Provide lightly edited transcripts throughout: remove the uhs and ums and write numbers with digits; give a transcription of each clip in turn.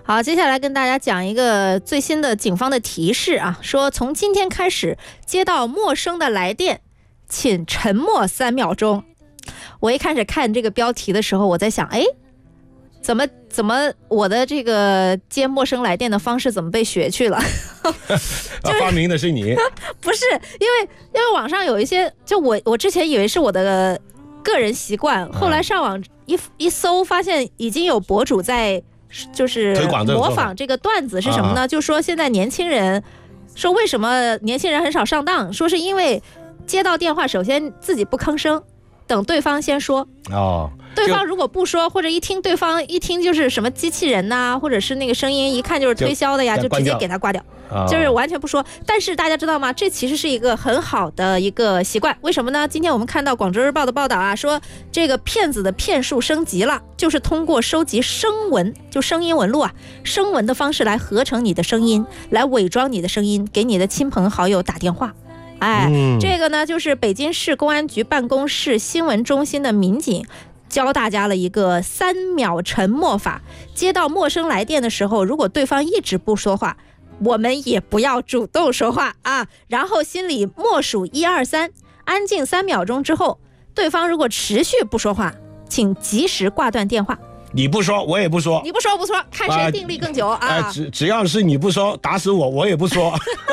好，接下来跟大家讲一个最新的警方的提示啊，说从今天开始，接到陌生的来电，请沉默3秒钟。我一开始看这个标题的时候，我在想，怎么我的这个接陌生来电的方式怎么被学去了？ 发明的是你？ 不是，因为网上有一些，就我之前以为是我的个人习惯，后来上网一搜，发现已经有博主在就是模仿这个段子是什么呢？就说现在年轻人说为什么年轻人很少上当，说是因为接到电话首先自己不吭声，等对方先说对方如果不说，或者对方一听就是什么机器人呐，或者是那个声音一看就是推销的呀，就直接给他挂掉，就是完全不说。但是大家知道吗？这其实是一个很好的一个习惯。为什么呢？今天我们看到广州日报的报道啊，说这个骗子的骗术升级了，就是通过收集声纹，就声音纹路啊，声纹的方式来合成你的声音，来伪装你的声音，给你的亲朋好友打电话。这个呢，就是北京市公安局办公室新闻中心的民警教大家了一个3秒沉默法。接到陌生来电的时候，如果对方一直不说话，我们也不要主动说话啊，然后心里默数1、2、3，安静3秒钟之后，对方如果持续不说话，请及时挂断电话。 你不说我也不说， 你不说看谁定力更久啊！ 只要是你不说，打死我也不说。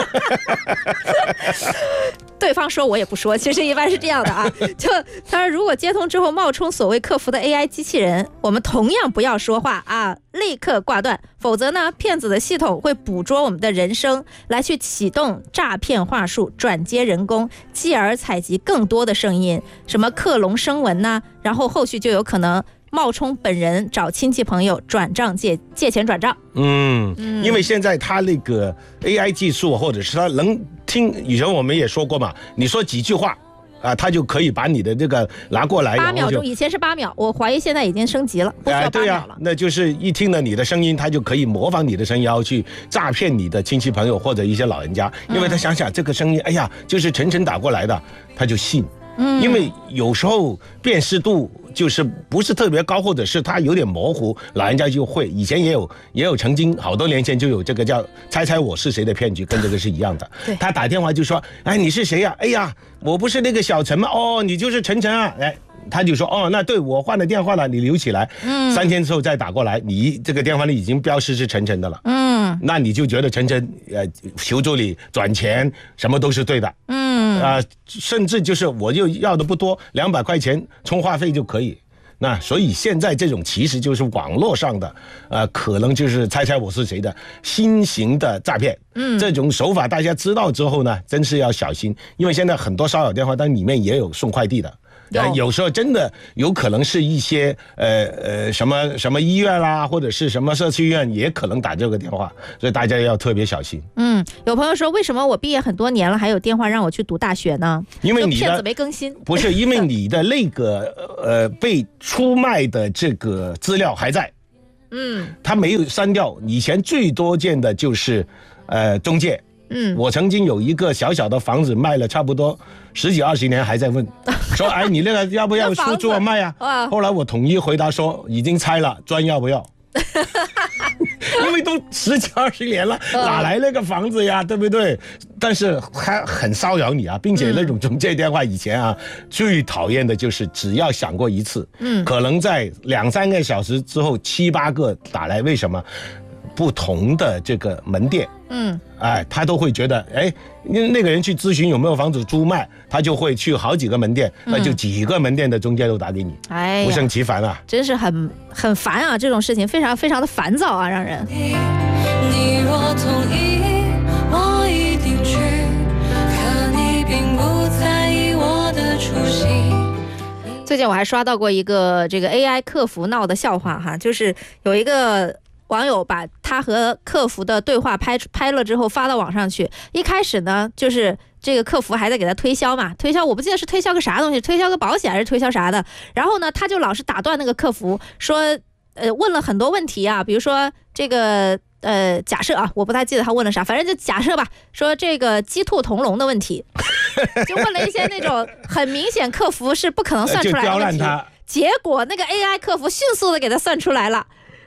对方说我也不说，其实一般是这样的啊，就他说如果接通之后冒充所谓客服的 AI 机器人，我们同样不要说话啊，立刻挂断，否则呢，骗子的系统会捕捉我们的人声，来去启动诈骗话术，转接人工，继而采集更多的声音，什么克隆声纹呐，然后后续就有可能冒充本人找亲戚朋友转账借钱转账。 因为现在他那个 AI 技术，或者是他能听，以前我们也说过嘛，你说几句话他就可以把你的这个拿过来。8秒钟， 以前是8秒，我怀疑现在已经升级了，不需要8秒了。 那就是一听了你的声音，他就可以模仿你的声音，然后去诈骗你的亲戚朋友或者一些老人家，因为他想想这个声音，就是晨晨打过来的，他就信。因为有时候辨识度就是不是特别高，或者是它有点模糊，老人家就会。以前也有曾经好多年前就有这个叫猜猜我是谁的骗局，跟这个是一样的。他打电话就说，你是谁呀？我不是那个小陈吗？你就是陈晨啊。他就说，那对，我换了电话了，你留起来，3天之后再打过来，你这个电话里已经标示是陈晨的了。那你就觉得陈晨求助你转钱什么都是对的。甚至就是我就要的不多，200块钱充话费就可以。那所以现在这种其实就是网络上的可能就是猜猜我是谁的新型的诈骗。这种手法大家知道之后呢，真是要小心，因为现在很多骚扰电话单里面也有送快递的。有时候真的有可能是一些什么医院啦，或者是什么社区医院也可能打这个电话，所以大家要特别小心。 有朋友说，为什么我毕业很多年了还有电话让我去读大学呢？ 因为你的骗子没更新， 不是因为你的那个被出卖的这个资料还在。他没有删掉。以前最多见的就是中介。我曾经有一个小小的房子卖了差不多10几20年，还在问说你那个要不要出租卖啊？后来我统一回答说已经拆了，砖要不要？因为都10几20年了，哪来那个房子呀，对不对？但是还很骚扰你啊，并且那种中介电话以前最讨厌的就是只要响过一次，可能在2、3个小时之后7、8个打来，为什么？不同的这个门店，他都会觉得，那个人去咨询有没有房子租卖，他就会去好几个门店，那就几个门店的中介都打给你，不胜其烦啊， 真是很烦啊，这种事情非常非常的烦躁啊，让人。你若同意，我一定去，可你并不在意我的出席。最近我还刷到过一个这个 AI 客服闹的笑话哈，就是有一个网友把他和客服的对话拍了之后发到网上去。一开始呢，就是这个客服还在给他推销嘛，推销我不记得是推销个啥东西，推销个保险还是推销啥的。然后呢，他就老是打断那个客服，说问了很多问题啊，比如说这个假设啊，我不太记得他问了啥，反正就假设吧，说这个鸡兔同笼的问题，就问了一些那种很明显客服是不可能算出来的问题，结果那个 AI 客服迅速的给他算出来了。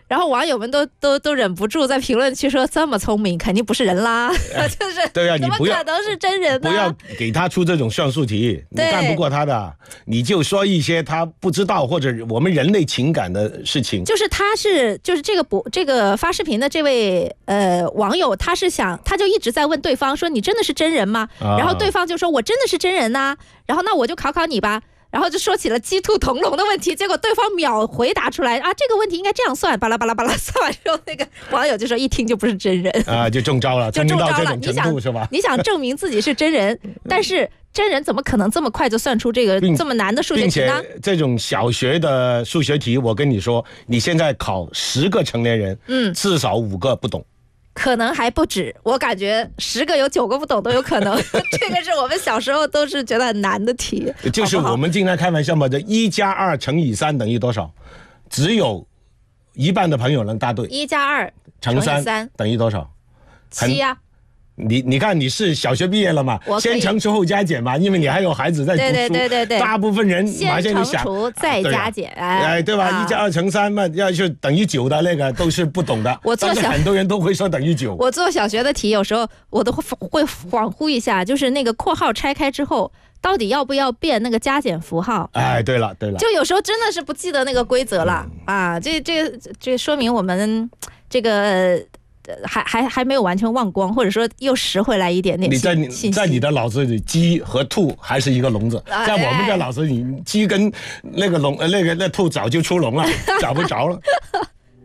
然后网友们都忍不住在评论区说，这么聪明肯定不是人啦，就是对啊，你不要怎么可能是真人呢？ 不要给他出这种算术题，你干不过他的，你就说一些他不知道或者我们人类情感的事情。 就是这个发视频的这位网友，他就一直在问对方说，你真的是真人吗？然后对方就说，我真的是真人呐，然后那我就考考你吧。然后就说起了鸡兔同笼的问题，结果对方秒回答出来啊，这个问题应该这样算，巴拉巴拉巴拉，算完之后，那个网友就说一听就不是真人啊，就中招了， 就中招了。 程度是吧？ 你想证明自己是真人，但是真人怎么可能这么快就算出这个这么难的数学题呢？ 并且这种小学的数学题，我跟你说，你现在考10个成年人，至少5个不懂。 可能还不止，我感觉10个有9个不懂都有可能。这个是我们小时候都是觉得很难的题， 就是我们经常开玩笑嘛，这1加2乘以3等于多少？只有一半的朋友能答对。 1加2 乘3等于多少 ？7呀。 你看你是小学毕业了嘛？先乘除后加减嘛，因为你还有孩子在读书。对。大部分人马上就想先乘除再加减， 对吧？1加2乘3嘛，要是等于9的那个都是不懂的。但是很多人都会说等于9。 我做小学的题，有时候我都会恍惚一下，就是那个括号拆开之后，到底要不要变那个加减符号？ 哎，对了， 就有时候真的是不记得那个规则了啊！这说明我们这个。还没有完全忘光，或者说又拾回来一点点信息。 在你的脑子里，鸡和兔还是一个笼子，在我们的脑子里，鸡跟那个笼那兔早就出笼了，找不着了。